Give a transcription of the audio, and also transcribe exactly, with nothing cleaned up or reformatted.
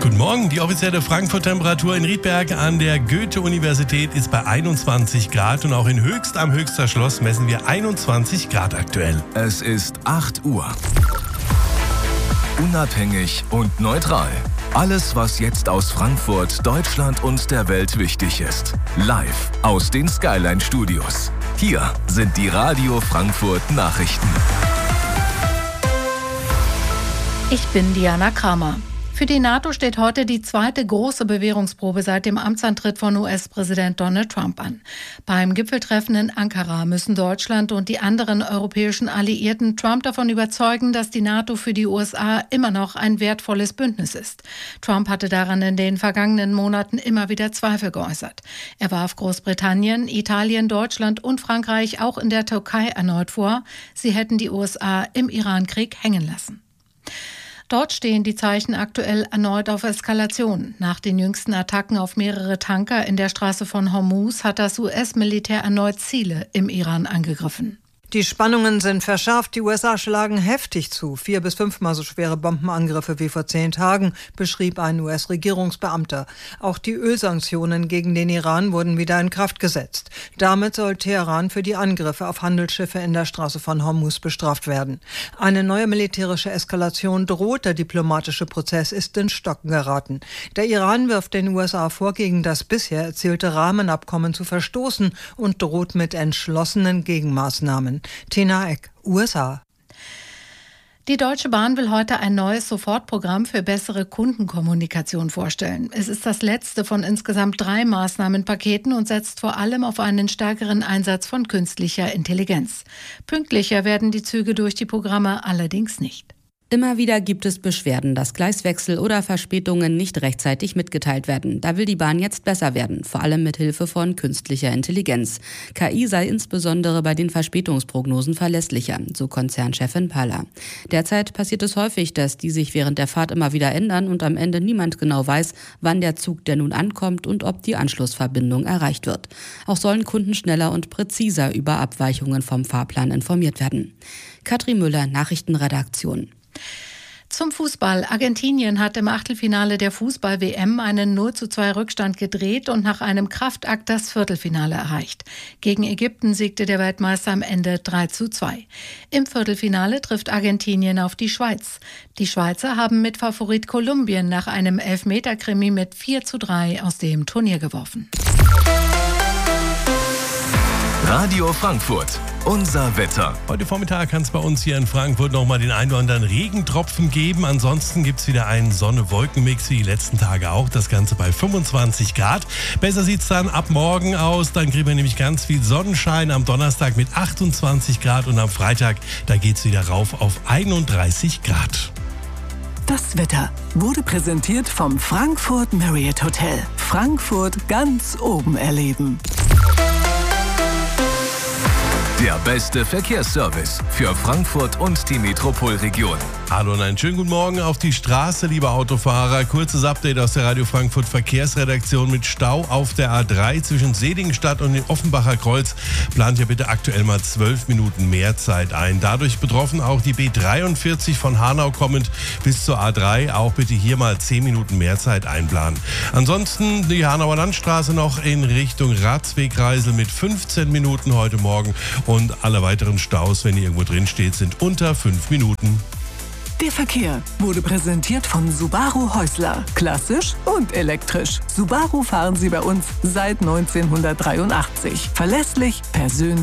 Guten Morgen. Die offizielle Frankfurt-Temperatur in Riedberg an der Goethe-Universität ist bei einundzwanzig Grad und auch in Höchst am Höchster Schloss messen wir einundzwanzig Grad aktuell. Es ist acht Uhr. Unabhängig und neutral. Alles, was jetzt aus Frankfurt, Deutschland und der Welt wichtig ist. Live aus den Skyline Studios. Hier sind die Radio Frankfurt Nachrichten. Ich bin Diana Kramer. Für die NATO steht heute die zweite große Bewährungsprobe seit dem Amtsantritt von U S-Präsident Donald Trump an. Beim Gipfeltreffen in Ankara müssen Deutschland und die anderen europäischen Alliierten Trump davon überzeugen, dass die NATO für die U S A immer noch ein wertvolles Bündnis ist. Trump hatte daran in den vergangenen Monaten immer wieder Zweifel geäußert. Er warf Großbritannien, Italien, Deutschland und Frankreich auch in der Türkei erneut vor, sie hätten die U S A im Irankrieg hängen lassen. Dort stehen die Zeichen aktuell erneut auf Eskalation. Nach den jüngsten Attacken auf mehrere Tanker in der Straße von Hormuz hat das U S-Militär erneut Ziele im Iran angegriffen. Die Spannungen sind verschärft. Die U S A schlagen heftig zu. Vier bis fünfmal so schwere Bombenangriffe wie vor zehn Tagen, beschrieb ein U S-Regierungsbeamter. Auch die Ölsanktionen gegen den Iran wurden wieder in Kraft gesetzt. Damit soll Teheran für die Angriffe auf Handelsschiffe in der Straße von Hormuz bestraft werden. Eine neue militärische Eskalation droht. Der diplomatische Prozess ist ins Stocken geraten. Der Iran wirft den U S A vor, gegen das bisher erzielte Rahmenabkommen zu verstoßen und droht mit entschlossenen Gegenmaßnahmen. Tina Eck, U S A. Die Deutsche Bahn will heute ein neues Sofortprogramm für bessere Kundenkommunikation vorstellen. Es ist das letzte von insgesamt drei Maßnahmenpaketen und setzt vor allem auf einen stärkeren Einsatz von künstlicher Intelligenz. Pünktlicher werden die Züge durch die Programme allerdings nicht. Immer wieder gibt es Beschwerden, dass Gleiswechsel oder Verspätungen nicht rechtzeitig mitgeteilt werden. Da will die Bahn jetzt besser werden, vor allem mit Hilfe von künstlicher Intelligenz. K I sei insbesondere bei den Verspätungsprognosen verlässlicher, so Konzernchefin Paller. Derzeit passiert es häufig, dass die sich während der Fahrt immer wieder ändern und am Ende niemand genau weiß, wann der Zug denn nun ankommt und ob die Anschlussverbindung erreicht wird. Auch sollen Kunden schneller und präziser über Abweichungen vom Fahrplan informiert werden. Katrin Müller, Nachrichtenredaktion. Zum Fußball. Argentinien hat im Achtelfinale der Fußball-W M einen null zu zwei Rückstand gedreht und nach einem Kraftakt das Viertelfinale erreicht. Gegen Ägypten siegte der Weltmeister am Ende drei zu zwei. Im Viertelfinale trifft Argentinien auf die Schweiz. Die Schweizer haben mit Favorit Kolumbien nach einem Elfmeter-Krimi mit vier zu drei aus dem Turnier geworfen. Radio Frankfurt. Unser Wetter. Heute Vormittag kann es bei uns hier in Frankfurt noch mal den einen oder anderen Regentropfen geben. Ansonsten gibt es wieder einen Sonne-Wolken-Mix wie die letzten Tage auch. Das Ganze bei fünfundzwanzig Grad. Besser sieht es dann ab morgen aus. Dann kriegen wir nämlich ganz viel Sonnenschein am Donnerstag mit achtundzwanzig Grad. Und am Freitag, da geht es wieder rauf auf einunddreißig Grad. Das Wetter wurde präsentiert vom Frankfurt Marriott Hotel. Frankfurt ganz oben erleben. Der beste Verkehrsservice für Frankfurt und die Metropolregion. Hallo und einen schönen guten Morgen auf die Straße, liebe Autofahrer. Kurzes Update aus der Radio Frankfurt Verkehrsredaktion mit Stau auf der A drei zwischen Seligenstadt und dem Offenbacher Kreuz. Plant ihr bitte aktuell mal zwölf Minuten mehr Zeit ein. Dadurch betroffen auch die B dreiundvierzig von Hanau kommend bis zur A drei. Auch bitte hier mal zehn Minuten mehr Zeit einplanen. Ansonsten die Hanauer Landstraße noch in Richtung Ratsweg-Reisel mit fünfzehn Minuten heute Morgen. Und alle weiteren Staus, wenn ihr irgendwo drin steht, sind unter fünf Minuten. Der Verkehr wurde präsentiert von Subaru Häusler. Klassisch und elektrisch. Subaru fahren Sie bei uns seit neunzehnhundertdreiundachtzig. Verlässlich, persönlich.